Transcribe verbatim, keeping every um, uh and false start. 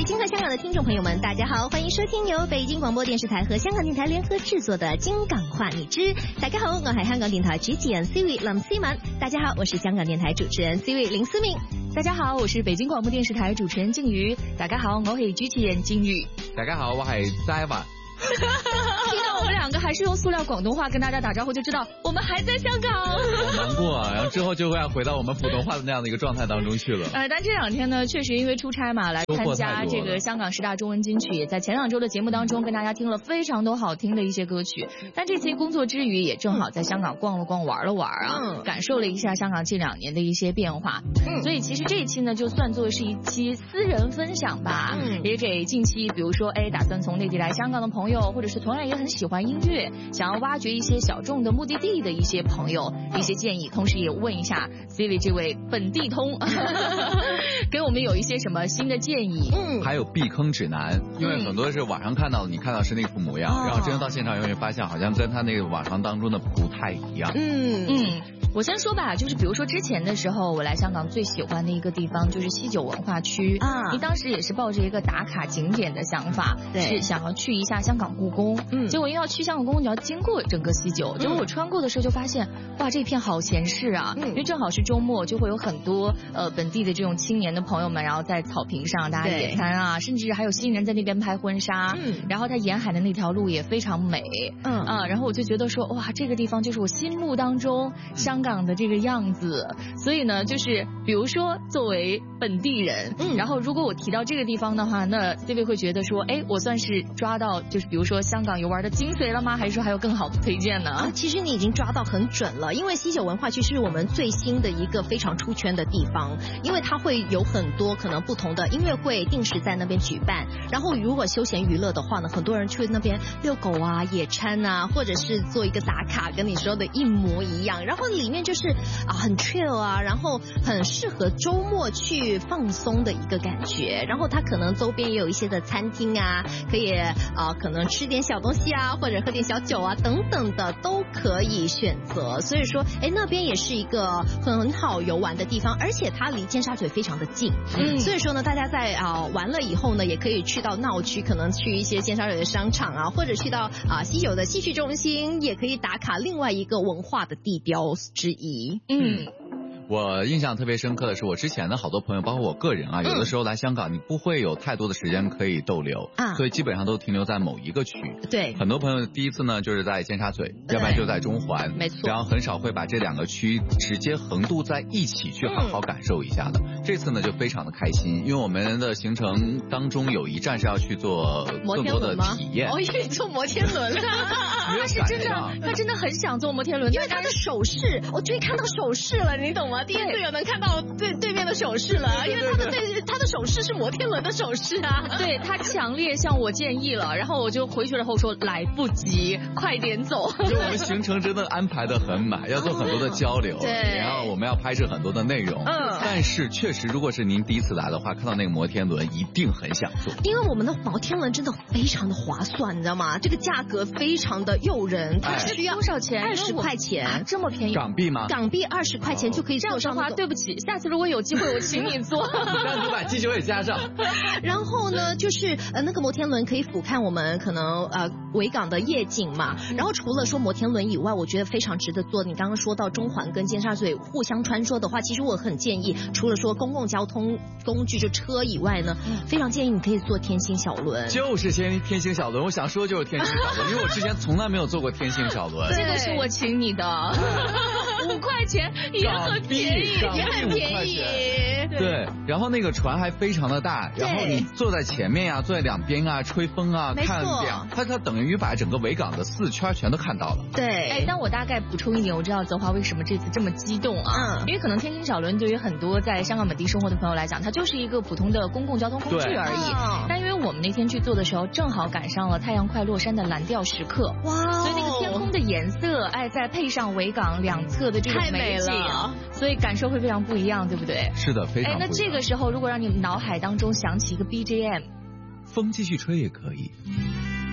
京和香港的听众朋友们，大家好，欢迎收听由北京广播电视台和香港电台联合制作的《京港话你知》。大家好，我係香港電台主持人 Siri 林思敏。大家好，我是香港電台主持人 Siri 林思敏。 大家好，我是北京广播电视台主持人静瑜。大家好，我係主持人静瑜。 大家好，我係齋華。 听到我们两个还是用塑料广东话跟大家打招呼，就知道我们还在香港。 好难过啊！然后之后就会要回到我们普通话的那样的一个状态当中去了。 呃，但这两天呢，确实因为出差嘛，来参加这个香港十大中文金曲，也在前两周的节目当中跟大家听了非常多好听的一些歌曲。但这期工作之余，也正好在香港逛了逛、玩了玩啊，嗯、感受了一下香港近两年的一些变化。嗯、所以其实这一期呢，就算作是一期私人分享吧，嗯、也给近期比如说哎打算从内地来香港的朋友，或者是同样也很喜欢音乐，想要挖掘一些小众的目的地的一些朋友一些建议，同时也问一下 Siri 这位本地通给我们有一些什么新的建议。 嗯，还有避坑指南，因为很多是网上看到的，你看到是那副模样，嗯、然后真的到现场，你会发现好像跟他那个网上当中的不太一样。 嗯嗯。我先说吧，就是比如说之前的时候，我来香港最喜欢的一个地方就是西九文化区啊。你当时也是抱着一个打卡景点的想法，对，是想要去一下香港故宫。嗯，结果因为要去香港故宫，你要经过整个西九。结果我穿过的时候就发现，哇，这片好闲适啊！嗯，因为正好是周末，就会有很多呃本地的这种青年的朋友们，然后在草坪上大家野餐啊，甚至还有新人在那边拍婚纱。嗯，然后它沿海的那条路也非常美。嗯啊，然后我就觉得说，哇，这个地方就是我心目当中香港的这个样子，所以呢，就是比如说作为本地人，嗯，然后如果我提到这个地方的话，那 C 位会觉得说，哎，我算是抓到就是比如说香港游玩的精髓了吗？还是说还有更好的推荐呢？ 啊，其实你已经抓到很准了，因为西九文化区是我们最新的一个非常出圈的地方，因为它会有很多可能不同的音乐会定时在那边举办，然后如果休闲娱乐的话呢，很多人去那边遛狗啊、野餐啊，或者是做一个打卡，跟你说的一模一样，然后里面就是啊，很 chill 啊，然后很适合周末去放松的一个感觉。然后它可能周边也有一些的餐厅啊，可以啊，可能吃点小东西啊，或者喝点小酒啊，等等的都可以选择。所以说，哎，那边也是一个很好游玩的地方，而且它离尖沙咀非常的近。嗯，所以说呢，大家在啊玩了以后呢，也可以去到闹区，可能去一些尖沙咀的商场啊，或者去到啊西九的戏剧中心，也可以打卡另外一个文化的地标之一。嗯， 我印象特别深刻的是，我之前的好多朋友，包括我个人啊，有的时候来香港，你不会有太多的时间可以逗留啊，所以基本上都停留在某一个区。 对， 很多朋友第一次呢就是在尖沙咀，要不然就在中环， 没错， 然后很少会把这两个区直接横渡在一起去好好感受一下的。嗯、这次呢就非常的开心，因为我们的行程当中有一站是要去做更多的体验。 我以为坐摩天轮了， 他是真的，他真的很想坐摩天轮， 因为他的手势，我终于看到手势了，你懂吗？第一次有能看到对对面的手势了，因为他的对他的手势是摩天轮的手势啊。 对，他强烈向我建议了，然后我就回去了后说来不及，快点走。 就我们行程真的安排的很满，要做很多的交流， 对， 然后我们要拍摄很多的内容。嗯，但是确实，如果是您第一次来的话，看到那个摩天轮一定很想坐， 因为我们的摩天轮真的非常的划算，你知道吗？这个价格非常的诱人，它是需要多少钱？ 二十块钱、啊， 这么便宜？ 港币吗？ 港币二十块钱就可以坐上、那個。 这样的话，对不起，下次如果有机会，我请你坐。 这样子把鸡酒也加上。 然后呢，就是呃那个摩天轮可以俯瞰我们可能呃维港的夜景嘛。然后除了说摩天轮以外，我觉得非常值得坐。你刚刚说到中环跟尖沙咀互相穿梭的话，其实我很建议，除了说公共交通工具就车以外呢，嗯、非常建议你可以坐天星小轮。 就是天天星小轮，我想说就是天星小轮，因为我之前从来没有坐过天星小轮。 这个是我请你的，五块钱也很便宜， 也很便宜。 对，然后那个船还非常的大，然后你坐在前面呀、啊，坐在两边啊，吹风啊，看两，它它等于把整个维港的四圈全都看到了。 对， 哎，但我大概补充一点，我知道泽华为什么这次这么激动啊，嗯，因为可能天星小轮对于很多在香港本地生活的朋友来讲，它就是一个普通的公共交通工具而已。哦、但因为我们那天去做的时候，正好赶上了太阳快落山的蓝调时刻，哇，所以那个天空的颜色，哎，再配上维港两侧的这种美景，所以感受会非常不一样，对不对？ 是的，非常不一样。 哎，那这个时候如果让你脑海当中响起一个 B G M， 风继续吹也可以。